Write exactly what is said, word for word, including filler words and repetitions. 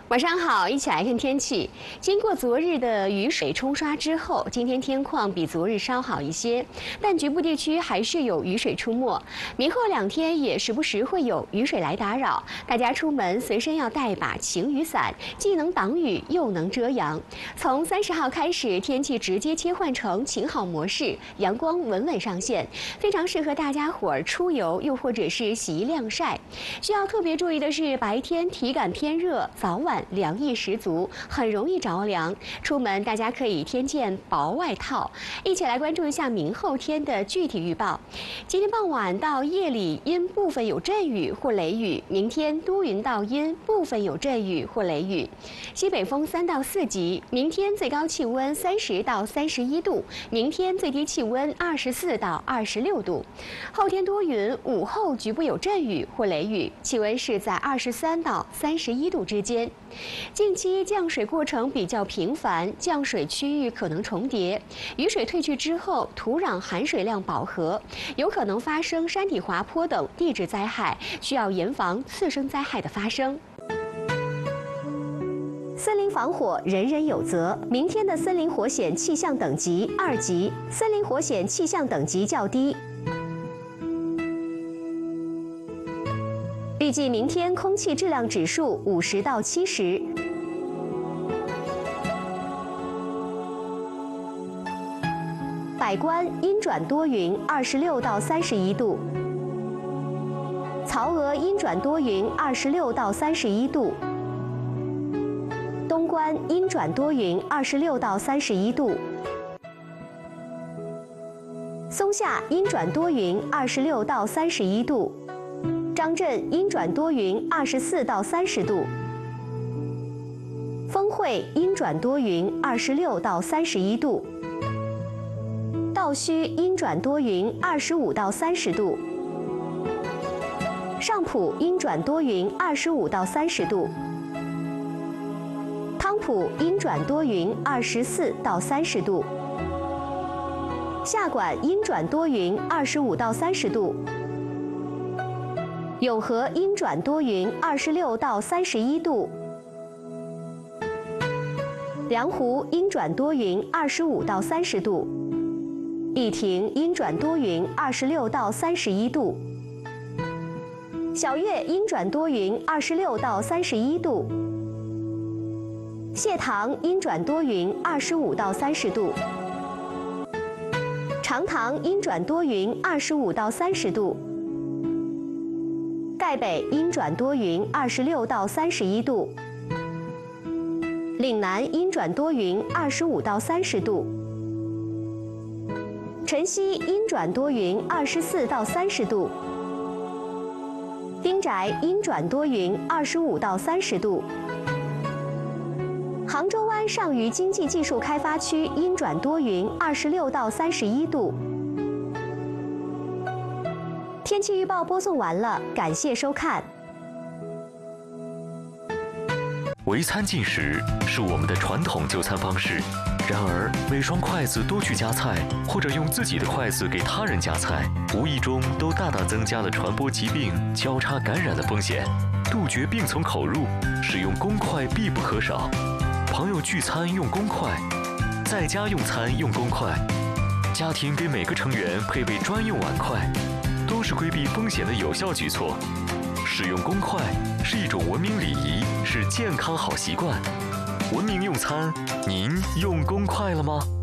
晚上好，一起来看天气。经过昨日的雨水冲刷之后，今天天况比昨日稍好一些，但局部地区还是有雨水出没。明后两天也时不时会有雨水来打扰，大家出门随身要带把晴雨伞，既能挡雨又能遮阳。从三十号开始，天气直接切换成晴好模式，阳光稳稳上线，非常适合大家伙儿出游，又或者是洗衣晾晒。需要特别注意的是，白天体感偏热，早晚凉意十足，很容易着凉。出门大家可以添件薄外套。一起来关注一下明后天的具体预报。今天傍晚到夜里阴部分有阵雨或雷雨，明天多云到阴，部分有阵雨或雷雨。西北风三到四级，明天最高气温三十到三十一度，明天最低气温二十四到二十六度。后天多云，午后局部有阵雨或雷雨，气温是在二十三到三十一度之间。近期降水过程比较频繁，降水区域可能重叠。雨水退去之后，土壤含水量饱和，有可能发生山体滑坡等地质灾害，需要严防次生灾害的发生。森林防火人人有责。明天的森林火险气象等级二级，森林火险气象等级较低。预计明天空气质量指数五十到七十。百官阴转多云，二十六到三十一度。曹娥阴转多云，二十六到三十一度。东关阴转多云，二十六到三十一度。松下阴转多云，二十六到三十一度。张镇阴转多云，二十四到三十度。丰会阴转多云，二十六到三十一度。道圩阴转多云，二十五到三十度。上浦阴转多云，二十五到三十度。汤浦阴转多云，二十四到三十度。下管阴转多云，二十五到三十度。永和阴转多云，二十六到三十一度。梁湖阴转多云，二十五到三十度。义亭阴转多云，二十六到三十一度。小月阴转多云，二十六到三十一度。谢塘阴转多云，二十五到三十度。长塘阴转多云，二十五到三十度。盖北阴转多云，二十六到三十一度。岭南阴转多云，二十五到三十度。辰溪阴转多云，二十四到三十度。丁宅阴转多云，二十五到三十度。杭州湾上虞经济技术开发区阴转多云，二十六到三十一度。天气预报播送完了，感谢收看。 围餐进食是我们的传统就餐方式，然而每双筷子多去夹菜，或者用自己的筷子给他人夹菜，无意中都大大增加了传播疾病、交叉感染的风险。杜绝病从口入，使用公筷必不可少。朋友聚餐用公筷，在家用餐用公筷，家庭给每个成员配备专用碗筷，都是规避风险的有效举措。使用公筷是一种文明礼仪，是健康好习惯。文明用餐，您用公筷了吗？